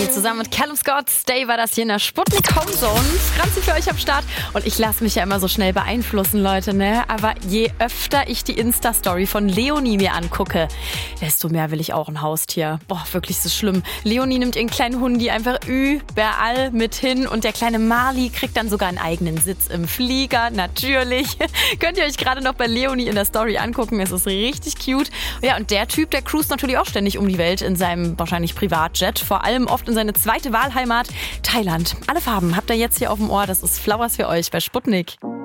Leonie zusammen mit Callum Scott. Stay war das hier in der Sputnik Homezone. Franzi für euch am Start. Und ich lasse mich ja immer so schnell beeinflussen, Leute, ne? Aber je öfter ich die Insta-Story von Leonie mir angucke, desto mehr will ich auch ein Haustier. Boah, wirklich so schlimm. Leonie nimmt ihren kleinen Hundi einfach überall mit hin. Und der kleine Marley kriegt dann sogar einen eigenen Sitz im Flieger. Natürlich. Könnt ihr euch gerade noch bei Leonie in der Story angucken. Es ist richtig cute. Ja, und der Typ, der cruist natürlich auch ständig um die Welt in seinem wahrscheinlich Privatjet. Vor allem oft in seine zweite Wahlheimat Thailand. Alle Farben habt ihr jetzt hier auf dem Ohr. Das ist Flowers für euch bei Sputnik.